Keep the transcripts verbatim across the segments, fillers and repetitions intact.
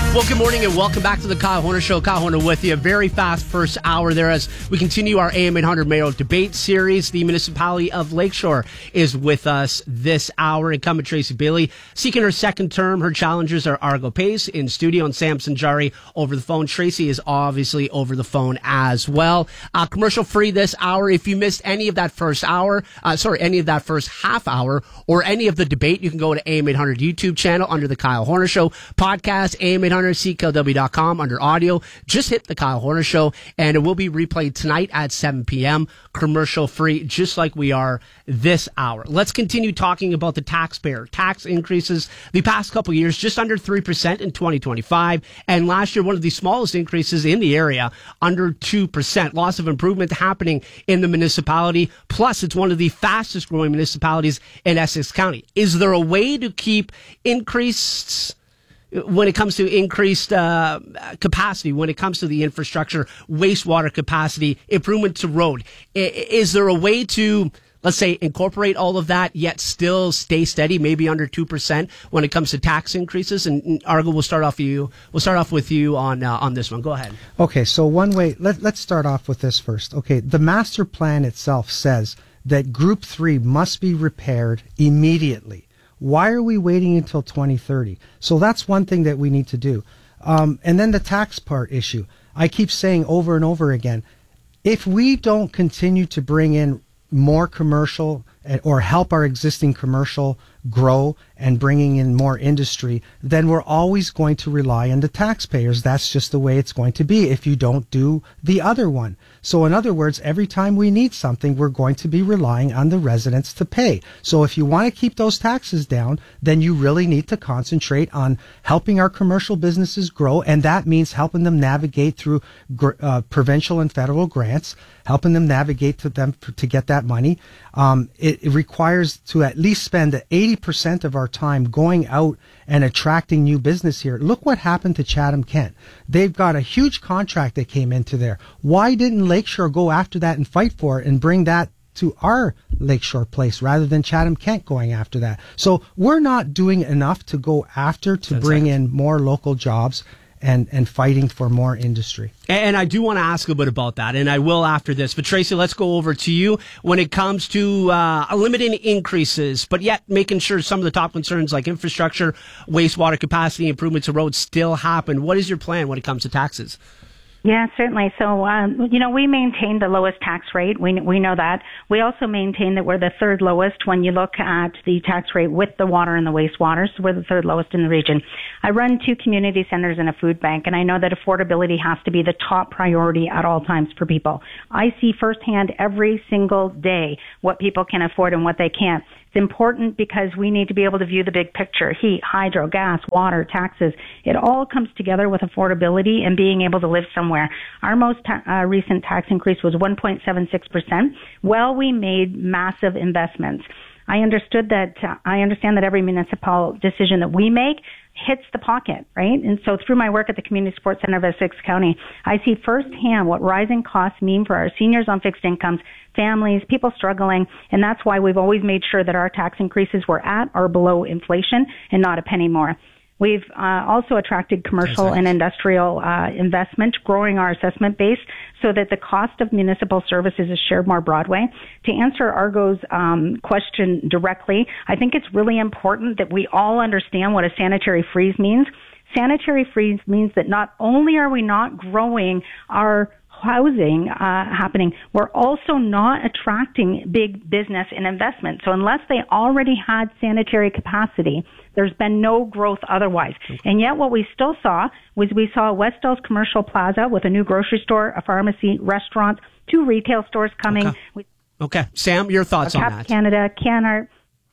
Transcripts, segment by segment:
Well, good morning and welcome back to the Kyle Horner Show. Kyle Horner with you. A very fast first hour there as we continue our A M eight hundred Mayoral Debate Series. The municipality of Lakeshore is with us this hour. Incumbent Tracy Bailey seeking her second term. Her challengers are Argo Pace in studio and Sam Sanjari over the phone. Tracy is obviously over the phone as well. Uh, commercial free this hour. If you missed any of that first hour, uh, sorry, any of that first half hour or any of the debate, you can go to A M eight hundred YouTube channel under the Kyle Horner Show podcast, A M eight hundred C K L W dot com under audio. Just hit the Kyle Horner Show, and it will be replayed tonight at seven p.m. commercial free, just like we are this hour. Let's continue talking about the taxpayer tax increases the past couple of years, just under three percent in twenty twenty-five, and last year one of the smallest increases in the area, under two percent. Loss of improvement happening in the municipality, plus it's one of the fastest growing municipalities in Essex County. Is there a way to keep increased when it comes to increased uh, capacity, when it comes to the infrastructure, wastewater capacity, improvement to road? Is there a way to, let's say, incorporate all of that, yet still stay steady, maybe under two percent when it comes to tax increases? And Argo, we'll start off you. We'll start off with you on uh, on this one. Go ahead. Okay, so one way. Let, let's start off with this first. Okay, the master plan itself says that Group Three must be repaired immediately. Why are we waiting until twenty thirty? So that's one thing that we need to do. Um, and then the tax part issue. I keep saying over and over again, if we don't continue to bring in more commercial or help our existing commercial grow and bringing in more industry, then we're always going to rely on the taxpayers. That's just the way it's going to be if you don't do the other one. So in other words, every time we need something, we're going to be relying on the residents to pay. So if you want to keep those taxes down, then you really need to concentrate on helping our commercial businesses grow, and that means helping them navigate through uh, provincial and federal grants, helping them navigate to them to get that money. Um, it, it requires to at least spend eighty percent of our time going out and attracting new business here. Look what happened to Chatham-Kent. They've got a huge contract that came into there. Why didn't Lakeshore go after that and fight for it and bring that to our Lakeshore place rather than Chatham-Kent going after that? So we're not doing enough to go after to That's bring right. in more local jobs and, and fighting for more industry. And I do want to ask a bit about that, and I will after this. But Tracy, let's go over to you when it comes to uh, limiting increases, but yet making sure some of the top concerns like infrastructure, wastewater capacity, improvements to roads still happen. What is your plan when it comes to taxes? Yeah, certainly. So, um, you know, we maintain the lowest tax rate. We we know that. We also maintain that we're the third lowest when you look at the tax rate with the water and the wastewater. So we're the third lowest in the region. I run two community centers and a food bank, and I know that affordability has to be the top priority at all times for people. I see firsthand every single day what people can afford and what they can't. It's important because we need to be able to view the big picture: heat, hydro, gas, water, taxes. It all comes together with affordability and being able to live somewhere. Our most ta- uh, recent tax increase was one point seven six percent. Well, we made massive investments. I understood that, uh, I understand that every municipal decision that we make hits the pocket, right? And so through my work at the Community Support Center of Essex County, I see firsthand what rising costs mean for our seniors on fixed incomes, families, people struggling, and that's why we've always made sure that our tax increases were at or below inflation and not a penny more. We've uh, also attracted commercial and industrial uh, investment, growing our assessment base so that the cost of municipal services is shared more broadly. To answer Argo's um, question directly, I think it's really important that we all understand what a sanitary freeze means. Sanitary freeze means that not only are we not growing our housing uh, happening, we're also not attracting big business and investment. So unless they already had sanitary capacity, there's been no growth otherwise. Okay. And yet what we still saw was we saw West Dells Commercial Plaza with a new grocery store, a pharmacy, restaurants, two retail stores coming. Okay, we- okay. Sam, your thoughts on that? Canada, Canart.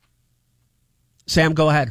Sam, go ahead.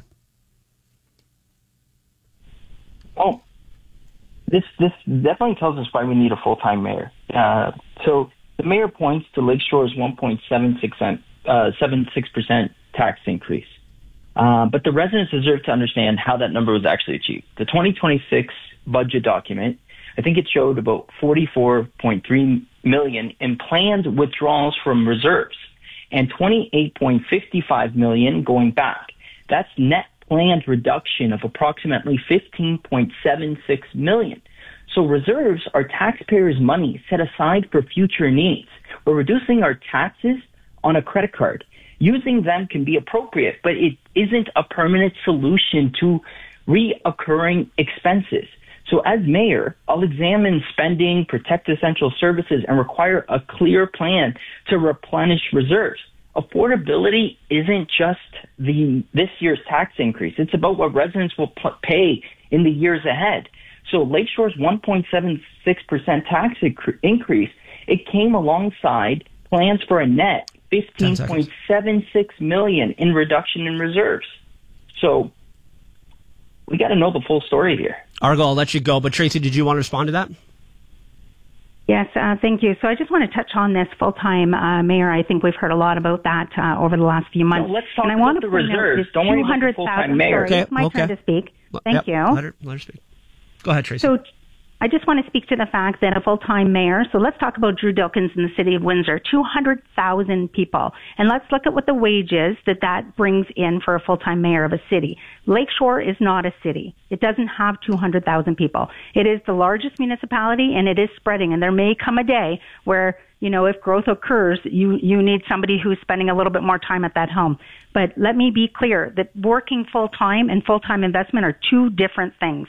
Oh, this this definitely tells us why we need a full-time mayor. Uh, so the mayor points to Lakeshore's one point seven six percent uh, seven six percent tax increase. Uh, but the residents deserve to understand how that number was actually achieved. The twenty twenty-six budget document, I think it showed about forty-four point three million dollars in planned withdrawals from reserves and twenty-eight point five five million dollars going back. That's net planned reduction of approximately fifteen point seven six million dollars. So reserves are taxpayers' money set aside for future needs. We're reducing our taxes on a credit card. Using them can be appropriate, but it isn't a permanent solution to reoccurring expenses. So as mayor, I'll examine spending, protect essential services, and require a clear plan to replenish reserves. Affordability isn't just the this year's tax increase. It's about what residents will p- pay in the years ahead. So Lakeshore's one point seven six percent tax inc- increase, it came alongside plans for a net fifteen point seven six million dollars in reduction in reserves. So we got to know the full story here. Argo, I'll let you go, but Tracy, did you want to respond to that? Yes, uh, thank you. So I just want to touch on this full-time uh, mayor. I think we've heard a lot about that uh, over the last few months. No, let's talk and I about want the to point reserves. Out Don't worry about the full-time mayor. Sorry, okay, it's my okay. turn to speak. Thank yep, you. Let her, let her speak. Go ahead, Tracy. So I just want to speak to the fact that a full-time mayor, so let's talk about Drew Dilkins in the city of Windsor, two hundred thousand people. And let's look at what the wage is that that brings in for a full-time mayor of a city. Lakeshore is not a city. It doesn't have two hundred thousand people. It is the largest municipality, and it is spreading. And there may come a day where, you know, if growth occurs, you, you need somebody who's spending a little bit more time at that home. But let me be clear that working full-time and full-time investment are two different things.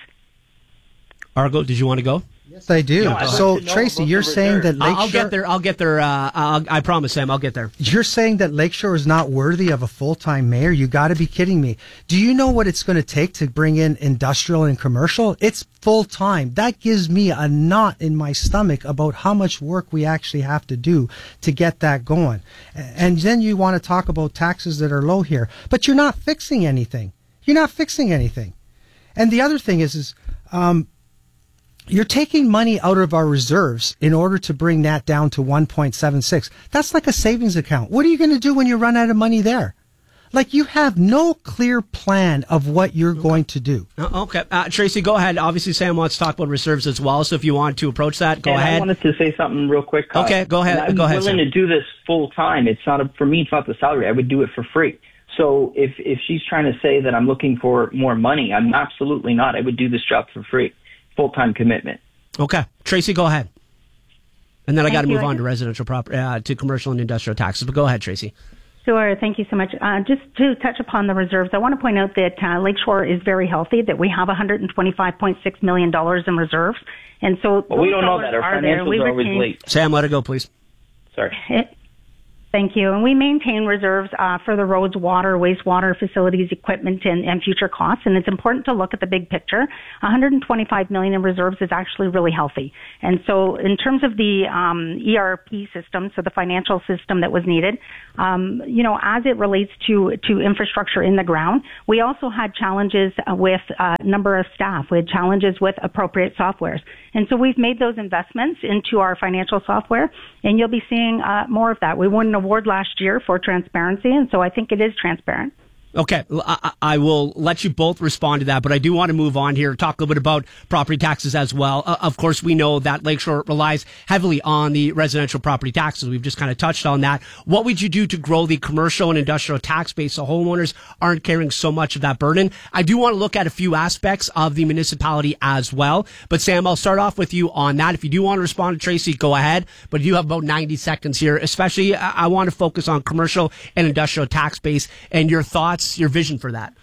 Argo, did you want to go? Yes, I do. No, so, Tracy, you're saying that Lakeshore... I'll get there. I'll get there. Uh, I'll, I promise, Sam. I'll get there. You're saying that Lakeshore is not worthy of a full-time mayor? You got to be kidding me. Do you know what it's going to take to bring in industrial and commercial? It's full-time. That gives me a knot in my stomach about how much work we actually have to do to get that going. And then you want to talk about taxes that are low here, but you're not fixing anything. You're not fixing anything. And the other thing is, is um, you're taking money out of our reserves in order to bring that down to one point seven six. That's like a savings account. What are you going to do when you run out of money there? Like, you have no clear plan of what you're okay. going to do. Uh, okay. Uh, Tracy, go ahead. Obviously, Sam wants to talk about reserves as well, so if you want to approach that, go and ahead. I wanted to say something real quick, Kyle. Okay, go ahead. And I'm go ahead, willing Sam. to do this full time. It's not a, for me, it's not the salary. I would do it for free. So if, if she's trying to say that I'm looking for more money, I'm absolutely not. I would do this job for free. Full-time commitment. Okay. Tracy, go ahead. And then I got to move you. on to residential property, uh, to commercial and industrial taxes. But go ahead, Tracy. Sure. Thank you so much. Uh, just to touch upon the reserves, I want to point out that uh, Lakeshore is very healthy, that we have one hundred twenty-five point six million dollars in reserves. And so well, we don't know that. Our financials are always late. Sam, let it go, please. Sorry. It, Thank you. And we maintain reserves uh, for the roads, water, wastewater facilities, equipment, and, and future costs. And it's important to look at the big picture. one hundred twenty-five million dollars in reserves is actually really healthy. And so in terms of the um, E R P system, so the financial system that was needed, um, you know, as it relates to, to infrastructure in the ground, we also had challenges with a number of staff. We had challenges with appropriate softwares. And so we've made those investments into our financial software, and you'll be seeing uh, more of that. We won an award last year for transparency, and so I think it is transparent. Okay, I, I will let you both respond to that, but I do want to move on here, talk a little bit about property taxes as well. Uh, of course, we know that Lakeshore relies heavily on the residential property taxes. We've just kind of touched on that. What would you do to grow the commercial and industrial tax base so homeowners aren't carrying so much of that burden? I do want to look at a few aspects of the municipality as well, but Sam, I'll start off with you on that. If you do want to respond to Tracy, go ahead, but you have about ninety seconds here. Especially, I want to focus on commercial and industrial tax base and your thoughts, your vision for that.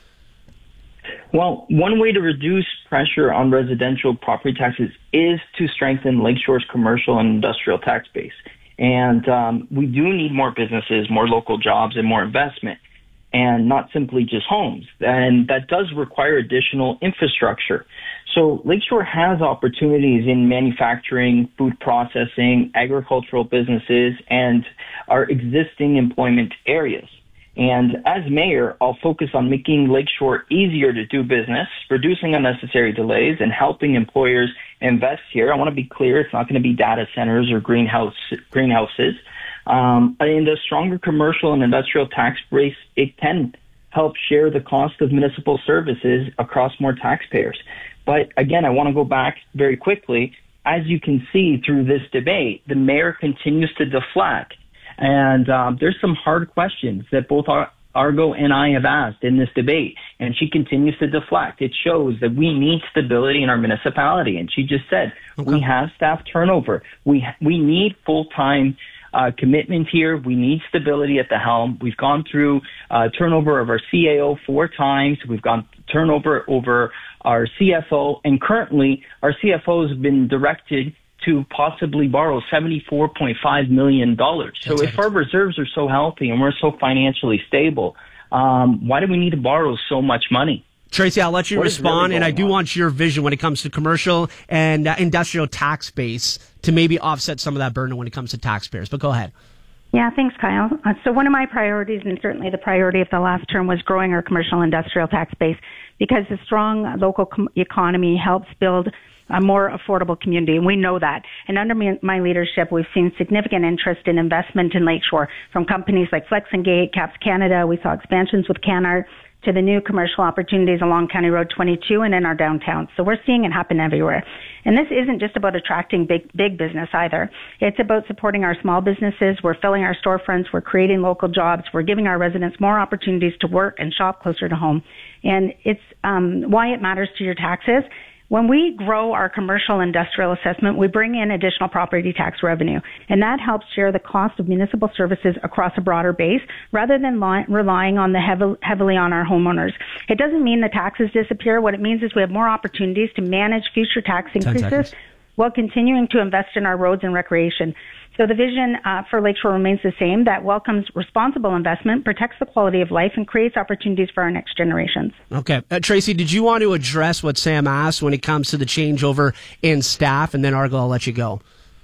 Well, one way to reduce pressure on residential property taxes is to strengthen Lakeshore's commercial and industrial tax base. And um, we do need more businesses, more local jobs, and more investment, and not simply just homes. And that does require additional infrastructure. So Lakeshore has opportunities in manufacturing, food processing, agricultural businesses, and our existing employment areas. And as mayor, I'll focus on making Lakeshore easier to do business, reducing unnecessary delays, and helping employers invest here. I want to be clear, it's not going to be data centers or greenhouse greenhouses. Um, and a stronger commercial and industrial tax base, it can help share the cost of municipal services across more taxpayers. But again, I want to go back very quickly. As you can see through this debate, the mayor continues to deflect. And um, there's some hard questions that both our, Argo and I have asked in this debate, and she continues to deflect. It shows that we need stability in our municipality. And she just said, okay. we have staff turnover. We, we need full-time uh, commitment here. We need stability at the helm. We've gone through uh, turnover of our C A O four times. We've gone turnover over our C F O, and currently our C F O has been directed to possibly borrow seventy-four point five million dollars. So if our reserves are so healthy and we're so financially stable, um, why do we need to borrow so much money? Tracy, I'll let you what respond, really and I do on? want your vision when it comes to commercial and uh, industrial tax base to maybe offset some of that burden when it comes to taxpayers. But go ahead. Yeah, thanks, Kyle. Uh, so one of my priorities, and certainly the priority of the last term, was growing our commercial industrial tax base, because the strong local com- economy helps build a more affordable community, and we know that. And under me, my leadership, we've seen significant interest in investment in Lakeshore from companies like Flex and Gate, Caps Canada. We saw expansions with CanArt, to the new commercial opportunities along County Road twenty-two and in our downtown. So we're seeing it happen everywhere. And this isn't just about attracting big, big business either. It's about supporting our small businesses. We're filling our storefronts. We're creating local jobs. We're giving our residents more opportunities to work and shop closer to home. And it's um, why it matters to your taxes. When we grow our commercial industrial assessment, we bring in additional property tax revenue, and that helps share the cost of municipal services across a broader base rather than li- relying on the heavy, heavily on our homeowners. It doesn't mean the taxes disappear. What it means is we have more opportunities to manage future tax increases while continuing to invest in our roads and recreation. So the vision uh, for Lakeshore remains the same, that welcomes responsible investment, protects the quality of life, and creates opportunities for our next generations. Okay. Uh, Tracy, did you want to address what Sam asked when it comes to the changeover in staff? And then, Argo, I'll let you go.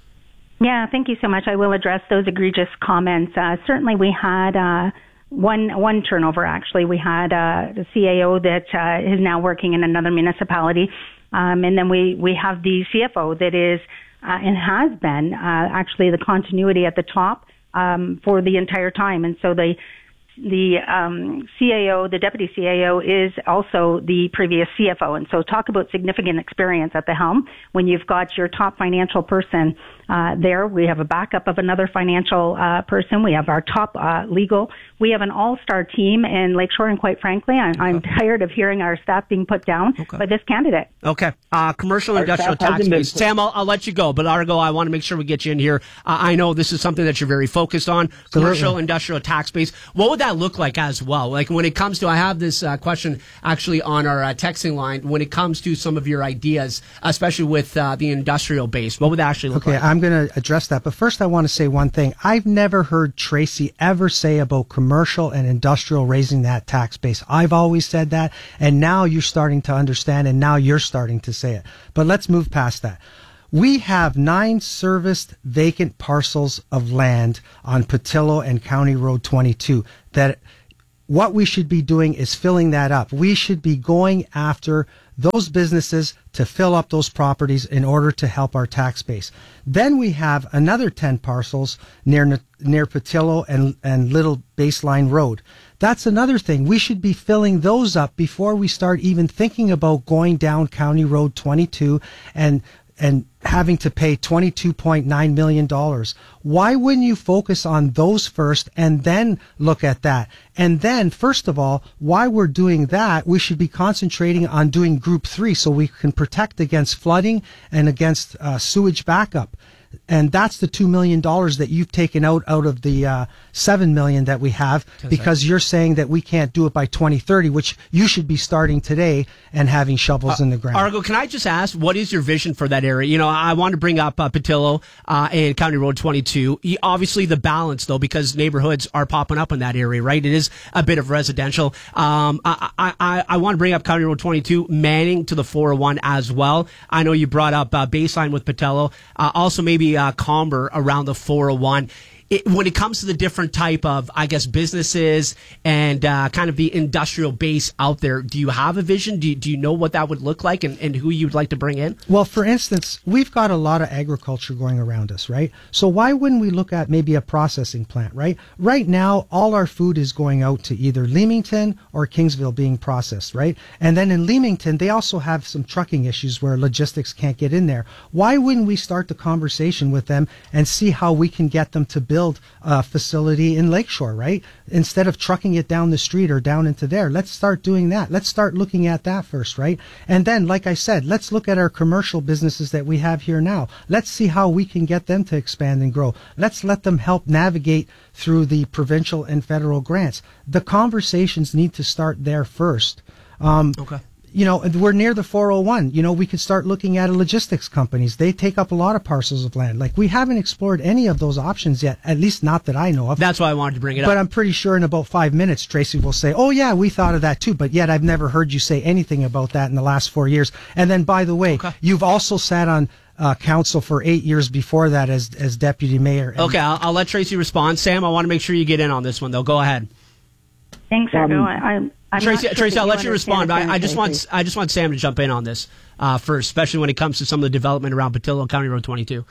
Yeah, thank you so much. I will address those egregious comments. Uh, certainly we had uh, one one turnover, actually. We had uh, the C A O that uh, is now working in another municipality. Um, and then we, we have the C F O that is Uh, and has been uh, actually the continuity at the top um, for the entire time. And so the the um, C A O, the deputy C A O, is also the previous C F O. And so talk about significant experience at the helm. When you've got your top financial person uh, there, we have a backup of another financial uh, person. We have our top uh, legal. We have an all-star team in Lakeshore, and quite frankly, I'm, okay. I'm tired of hearing our staff being put down okay. by this candidate. Okay. Uh, commercial our industrial tax base. Sam, I'll, I'll let you go, but Argo, I want to make sure we get you in here. Uh, I know this is something that you're very focused on, commercial Absolutely. industrial tax base. What would that look like as well? Like when it comes to, I have this uh, question actually on our uh, texting line, when it comes to some of your ideas, especially with uh, the industrial base, what would that actually look okay, like? Okay, I'm going to address that, but first I want to say one thing. I've never heard Tracy ever say about commercial and industrial raising that tax base. I've always said that, and now you're starting to understand, and now you're starting to say it. But let's move past that. We have nine serviced vacant parcels of land on Patillo and County Road twenty-two that what we should be doing is filling that up. We should be going after those businesses to fill up those properties in order to help our tax base. Then we have another ten parcels near near Patillo and, and Little Baseline Road. That's another thing. We should be filling those up before we start even thinking about going down County Road twenty-two and and having to pay twenty-two point nine million dollars. Why wouldn't you focus on those first and then look at that? And then, first of all, while we're doing that, we should be concentrating on doing group three so we can protect against flooding and against uh, sewage backup. And that's the two million dollars that you've taken out out of the uh, seven million dollars that we have because you're saying that we can't do it by twenty thirty, which you should be starting today and having shovels uh, in the ground. Argo, can I just ask, what is your vision for that area? You know, I want to bring up uh, Patillo uh, and County Road twenty-two. Obviously, the balance, though, because neighborhoods are popping up in that area, right? It is a bit of residential. Um, I, I, I, I want to bring up County Road twenty-two, Manning to the four oh one as well. I know you brought up uh, Baseline with Patillo. Uh, also, maybe Uh, Comber around the four oh one. It, when it comes to the different type of, I guess, businesses and uh, kind of the industrial base out there, do you have a vision? Do you, do you know what that would look like and, and who you'd like to bring in? Well, for instance, we've got a lot of agriculture going around us, right? So why wouldn't we look at maybe a processing plant, right? Right now, all our food is going out to either Leamington or Kingsville being processed, right? And then in Leamington, they also have some trucking issues where logistics can't get in there. Why wouldn't we start the conversation with them and see how we can get them to build build a facility in Lakeshore, right? Instead of trucking it down the street or down into there, let's start doing that. Let's start looking at that first, right? And then, like I said, let's look at our commercial businesses that we have here now. Let's see how we can get them to expand and grow. Let's let them help navigate through the provincial and federal grants. The conversations need to start there first. Um, okay. You know, we're near the four oh one. You know, we could start looking at logistics companies. They take up a lot of parcels of land. Like, we haven't explored any of those options yet, at least not that I know of. That's why I wanted to bring it but up. But I'm pretty sure in about five minutes, Tracy will say, oh, yeah, we thought of that too. But yet I've never heard you say anything about that in the last four years. And then, by the way, okay. you've also sat on uh, council for eight years before that as, as deputy mayor. And okay, I'll, I'll let Tracy respond. Sam, I want to make sure you get in on this one, though. Go ahead. Thanks, Um, Argo. I, I'm Tracy, not sure Tracy, that I'll you let you respond. understand I, I just want Tracy. I just want Sam to jump in on this uh, first, especially when it comes to some of the development around Patillo County Road twenty-two.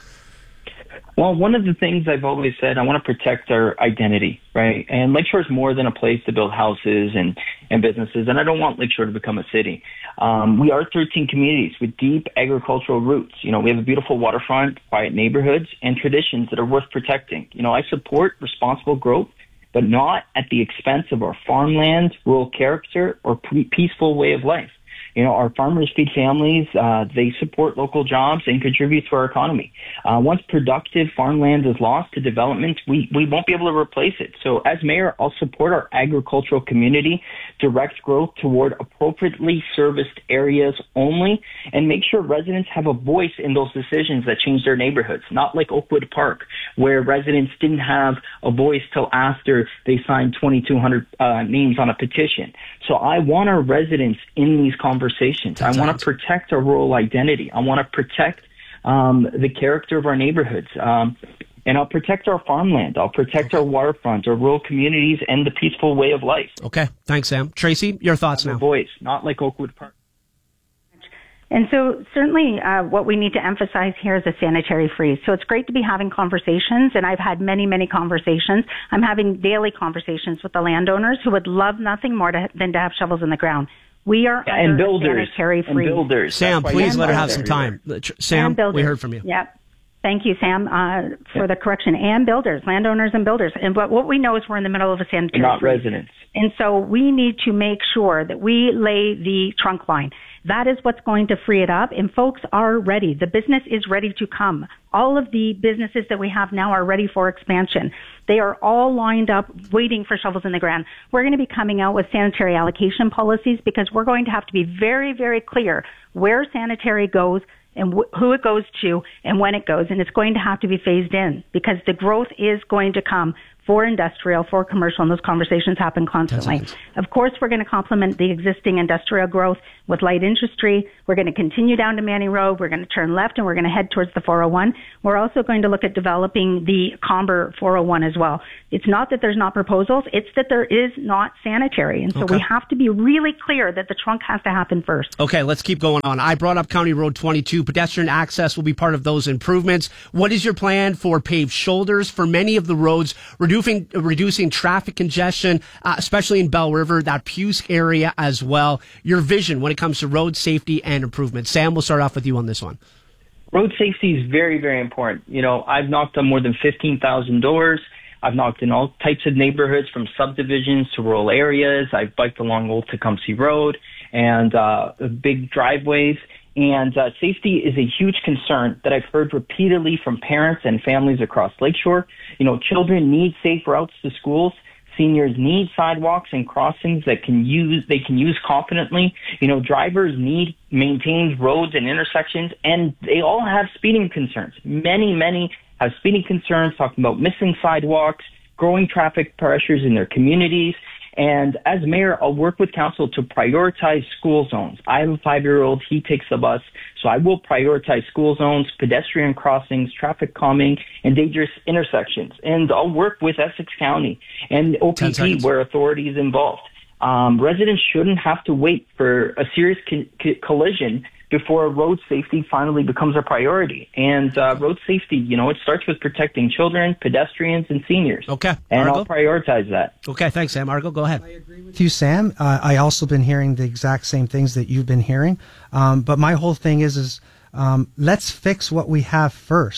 Well, one of the things I've always said, I want to protect our identity, right? And Lakeshore is more than a place to build houses and, and businesses, and I don't want Lakeshore to become a city. Um, we are thirteen communities with deep agricultural roots. You know, we have a beautiful waterfront, quiet neighborhoods, and traditions that are worth protecting. You know, I support responsible growth, but not at the expense of our farmland, rural character, or pre- peaceful way of life. You know, our farmers feed families, uh, they support local jobs and contribute to our economy. Uh, once productive farmland is lost to development, we, we won't be able to replace it. So as mayor, I'll support our agricultural community, direct growth toward appropriately serviced areas only, and make sure residents have a voice in those decisions that change their neighborhoods, not like Oakwood Park, where residents didn't have a voice till after they signed twenty-two hundred uh, names on a petition. So I want our residents in these conversations. Conversations. I want to protect our rural identity. I want to protect um, the character of our neighborhoods. Um, and I'll protect our farmland. I'll protect our waterfront, our rural communities, and the peaceful way of life. Okay. Thanks, Sam. Tracy, your thoughts now. A voice, not like Oakwood Park. And so certainly uh, what we need to emphasize here is a sanitary freeze. So it's great to be having conversations, and I've had many, many conversations. I'm having daily conversations with the landowners who would love nothing more to, than to have shovels in the ground. We are yeah, under and builders, sanitary freeze. And builders. Sam, please let her have some time. Sam, we heard from you. Yep. Thank you, Sam, uh, for the correction. And builders, landowners and builders. And what, what we know is we're in the middle of a sanitary Not freeze. residents. And so we need to make sure that we lay the trunk line. That is what's going to free it up. And folks are ready. The business is ready to come. All of the businesses that we have now are ready for expansion. They are all lined up waiting for shovels in the ground. We're going to be coming out with sanitary allocation policies because we're going to have to be very, very clear where sanitary goes and wh- who it goes to and when it goes. And it's going to have to be phased in because the growth is going to come for industrial, for commercial, and those conversations happen constantly. Of course, we're going to complement the existing industrial growth with light industry. We're going to continue down to Manning Road. We're going to turn left, and we're going to head towards the four oh one. We're also going to look at developing the Comber four oh one as well. It's not that there's not proposals. It's that there is not sanitary. And so Okay. we have to be really clear that the trunk has to happen first. Okay, let's keep going on. I brought up County Road twenty-two. Pedestrian access will be part of those improvements. What is your plan for paved shoulders for many of the roads, reducing, reducing traffic congestion, uh, especially in Bell River, that Pusk area as well? Your vision when it comes to road safety and improvement. Sam, we'll start off with you on this one. Road safety is very, very important. You know, I've knocked on more than fifteen thousand doors. I've knocked in all types of neighborhoods from subdivisions to rural areas. I've biked along Old Tecumseh Road and uh, big driveways. And uh, safety is a huge concern that I've heard repeatedly from parents and families across Lakeshore. You know, children need safe routes to schools. Seniors need sidewalks and crossings that can use they can use confidently. You know, drivers need maintained roads and intersections, and they all have speeding concerns. Many, many have speeding concerns, talking about missing sidewalks, growing traffic pressures in their communities. And as mayor, I'll work with council to prioritize school zones. I have a five-year-old. He takes the bus. So I will prioritize school zones, pedestrian crossings, traffic calming, and dangerous intersections. And I'll work with Essex County and O P P where authority is involved. Um, residents shouldn't have to wait for a serious co- co- collision before road safety finally becomes a priority. And uh, road safety, you know, it starts with protecting children, pedestrians, and seniors. Okay. And Argo? I'll prioritize that. Okay, thanks, Sam. Argo, go ahead. I agree with you, Sam. Uh, I also been hearing the exact same things that you've been hearing. Um, but my whole thing is, is um, let's fix what we have first.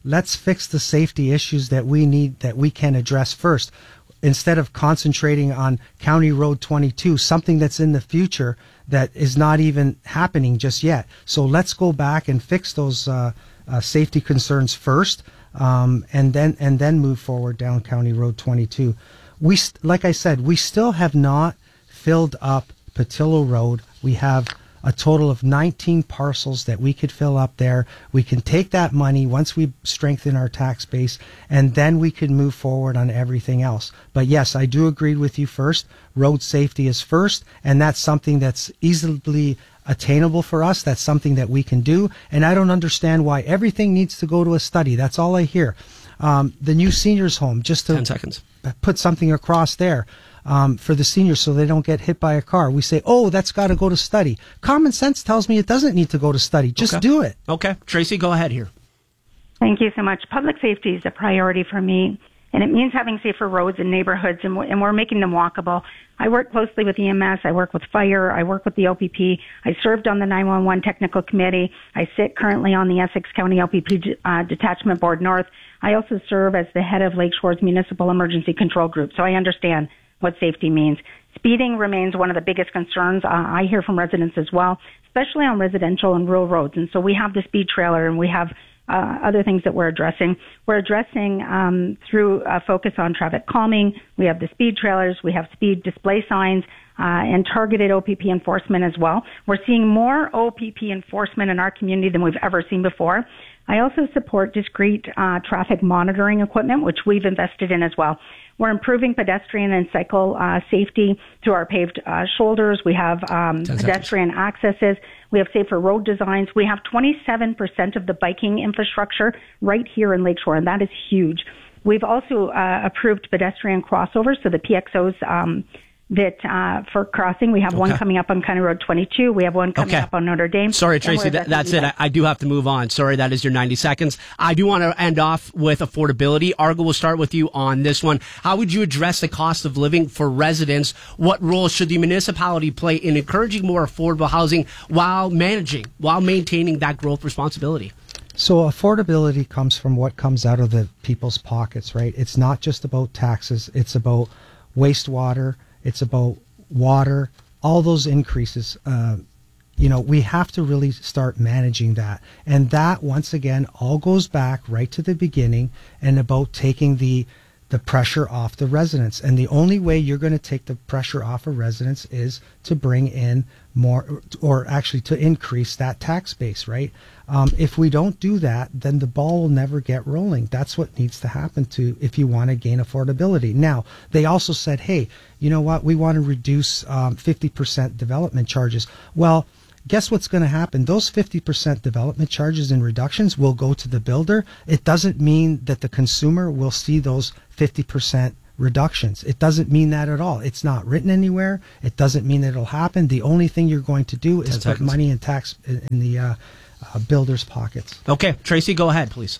let's fix the safety issues that we need, that we can address first, instead of concentrating on County Road twenty-two, something that's in the future that is not even happening just yet. So let's go back and fix those uh, uh, safety concerns first, um, and then and then move forward down County Road twenty-two. We, st- like I said, we still have not filled up Patillo Road. We have a total of nineteen parcels that we could fill up there. We can take that money once we strengthen our tax base, and then we can move forward on everything else. But yes, I do agree with you first. Road safety is first, and that's something that's easily attainable for us. That's something that we can do, and I don't understand why everything needs to go to a study. That's all I hear. Um, the new seniors home, just to ten seconds. Put something across there. Um, for the seniors so they don't get hit by a car. We say, oh, that's got to go to study. Common sense tells me it doesn't need to go to study. Just okay. do it. Okay. Tracy, go ahead here. Thank you so much. Public safety is a priority for me, and it means having safer roads and neighborhoods, and we're, and we're making them walkable. I work closely with E M S. I work with fire. I work with the O P P. I served on the nine one one technical committee. I sit currently on the Essex County O P P uh, Detachment Board North. I also serve as the head of Lakeshore's Municipal Emergency Control Group, so I understand what safety means. Speeding remains one of the biggest concerns uh, I hear from residents as well, especially on residential and rural roads. And so we have the speed trailer, and we have uh, other things that we're addressing. We're addressing um, through a focus on traffic calming. We have the speed trailers. We have speed display signs uh, and targeted O P P enforcement as well. We're seeing more O P P enforcement in our community than we've ever seen before. I also support discrete uh, traffic monitoring equipment, which we've invested in as well. We're improving pedestrian and cycle uh, safety through our paved uh, shoulders. We have um, pedestrian accesses. We have safer road designs. We have twenty-seven percent of the biking infrastructure right here in Lakeshore, and that is huge. We've also uh, approved pedestrian crossovers, so the P X Os um, that uh, for crossing. We have okay. one coming up on County Road twenty-two. We have one coming okay. up on Notre Dame. Sorry, Tracy, that, that's it. I, I do have to move on. Sorry, that is your ninety seconds. I do want to end off with affordability. Argo, we'll start with you on this one. How would you address the cost of living for residents? What role should the municipality play in encouraging more affordable housing while managing, while maintaining that growth responsibility? So affordability comes from what comes out of the people's pockets, right? It's not just about taxes. It's about wastewater. It's about water, all those increases. Uh, you know, we have to really start managing that. And that, once again, all goes back right to the beginning and about taking the the pressure off the residents. And the only way you're going to take the pressure off of residents is to bring in more, or actually to increase that tax base, right? Um, if we don't do that, then the ball will never get rolling. That's what needs to happen to if you want to gain affordability. Now, they also said, hey, you know what? We want to reduce um, fifty percent development charges. Well, guess what's going to happen? Those fifty percent development charges and reductions will go to the builder. It doesn't mean that the consumer will see those fifty percent reductions. It doesn't mean that at all. It's not written anywhere. It doesn't mean that it'll happen. The only thing you're going to do is put seconds. money in tax in the uh, uh, builders' pockets. Okay, Tracy, go ahead, please.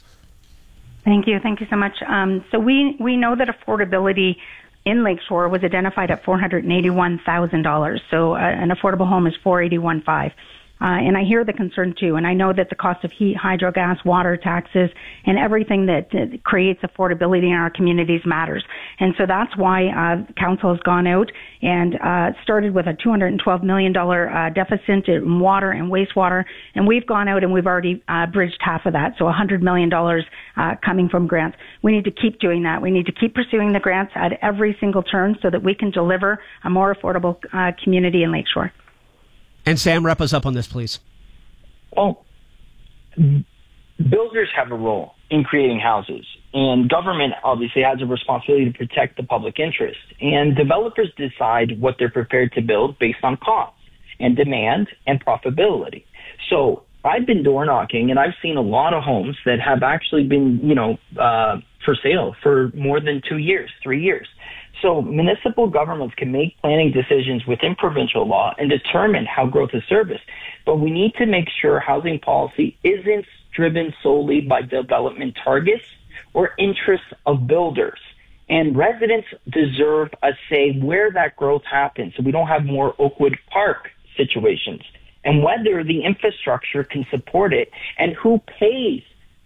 Thank you. Thank you so much. Um, so we, we know that affordability in Lakeshore was identified at four hundred eighty-one thousand dollars. So uh, an affordable home is four hundred eighty-one thousand five hundred dollars. Uh, and I hear the concern too, and I know that the cost of heat, hydro, gas, water, taxes, and everything that uh, creates affordability in our communities matters. And so that's why uh, Council has gone out and uh, started with a two hundred twelve million dollars uh, deficit in water and wastewater, and we've gone out and we've already uh, bridged half of that, so one hundred million dollars uh, coming from grants. We need to keep doing that. We need to keep pursuing the grants at every single turn so that we can deliver a more affordable uh, community in Lakeshore. And Sam, wrap us up on this, please. Well, builders have a role in creating houses, and government obviously has a responsibility to protect the public interest. And developers decide what they're prepared to build based on cost and demand and profitability. So I've been door knocking, and I've seen a lot of homes that have actually been, you know, uh, for sale for more than two years, three years. So municipal governments can make planning decisions within provincial law and determine how growth is serviced. But we need to make sure housing policy isn't driven solely by development targets or interests of builders. And residents deserve a say where that growth happens, so we don't have more Oakwood Park situations, and whether the infrastructure can support it and who pays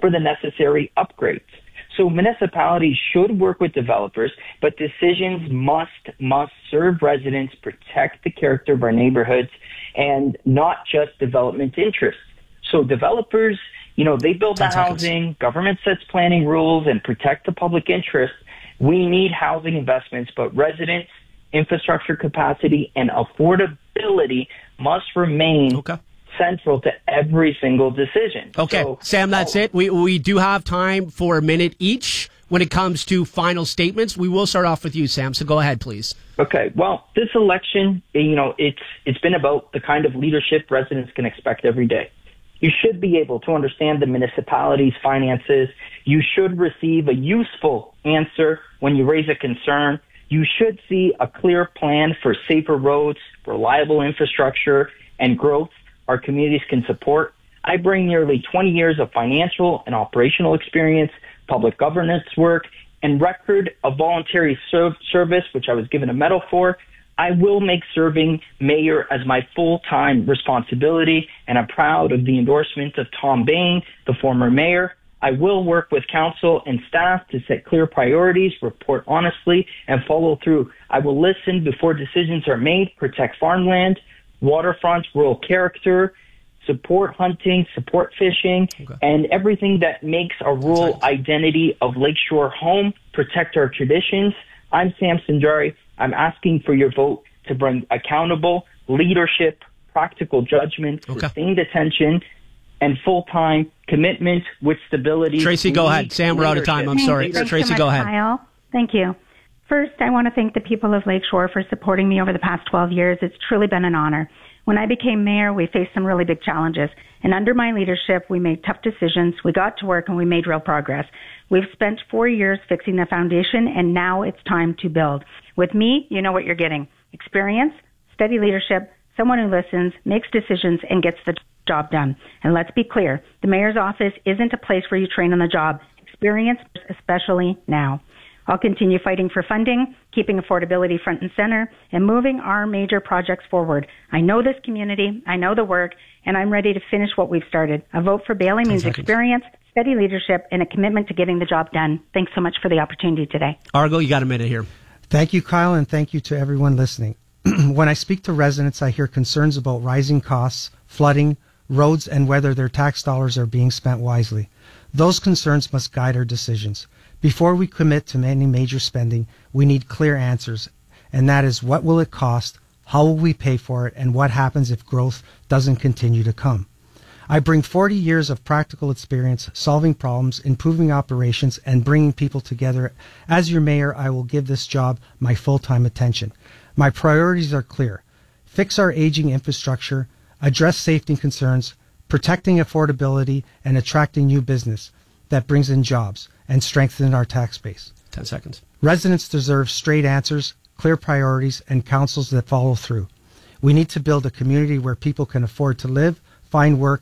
for the necessary upgrades. So municipalities should work with developers, but decisions must, must serve residents, protect the character of our neighborhoods, and not just development interests. So developers, you know, they build the housing, government sets planning rules and protect the public interest. We need housing investments, but residents, infrastructure capacity, and affordability must remain okay. central to every single decision. Okay, so, Sam, that's oh, it. We we do have time for a minute each when it comes to final statements. We will start off with you, Sam, so go ahead, please. Okay, well, this election, you know, it's it's been about the kind of leadership residents can expect every day. You should be able to understand the municipality's finances. You should receive a useful answer when you raise a concern. You should see a clear plan for safer roads, reliable infrastructure, and growth our communities can support. I bring nearly twenty years of financial and operational experience, public governance work, and record of voluntary serv- service, which I was given a medal for. I will make serving mayor as my full-time responsibility, and I'm proud of the endorsement of Tom Bain, the former mayor. I will work with council and staff to set clear priorities, report honestly, and follow through. I will listen before decisions are made, protect farmland, waterfront, rural character, support hunting, support fishing, okay. and everything that makes a rural identity of Lakeshore home, protect our traditions. I'm Sam Sinjari. I'm asking for your vote to bring accountable leadership, practical judgment, okay. sustained attention, and full-time commitment with stability. Tracy, go ahead. Sam, we're out of time. I'm Thanks, sorry. thanks Tracy, so much, go ahead. Kyle. Thank you. First, I want to thank the people of Lakeshore for supporting me over the past twelve years. It's truly been an honor. When I became mayor, we faced some really big challenges. And under my leadership, we made tough decisions. We got to work and we made real progress. We've spent four years fixing the foundation, and now it's time to build. With me, you know what you're getting. Experience, steady leadership, someone who listens, makes decisions, and gets the job done. And let's be clear, the mayor's office isn't a place where you train on the job. Experience, especially now. I'll continue fighting for funding, keeping affordability front and center, and moving our major projects forward. I know this community, I know the work, and I'm ready to finish what we've started. A vote for Bailey means experience, steady leadership, and a commitment to getting the job done. Thanks so much for the opportunity today. Argo, you got a minute here. Thank you, Kyle, and thank you to everyone listening. When I speak to residents, I hear concerns about rising costs, flooding, roads, and whether their tax dollars are being spent wisely. Those concerns must guide our decisions. Before we commit to any major spending, we need clear answers, and that is what will it cost, how will we pay for it, and what happens if growth doesn't continue to come. I bring forty years of practical experience solving problems, improving operations, and bringing people together. As your mayor, I will give this job my full-time attention. My priorities are clear. Fix our aging infrastructure, address safety concerns, protecting affordability, and attracting new business that brings in jobs and strengthen our tax base. Ten seconds. Residents deserve straight answers, clear priorities, and councils that follow through. We need to build a community where people can afford to live, find work,